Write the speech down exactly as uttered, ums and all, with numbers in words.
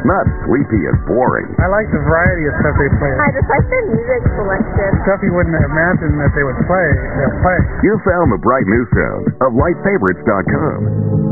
not sleepy and boring. I like the variety of stuff they play. I just like their music selection. Stuff you wouldn't imagine that they would play, they'll play. You found the bright new sound of light favorites dot com.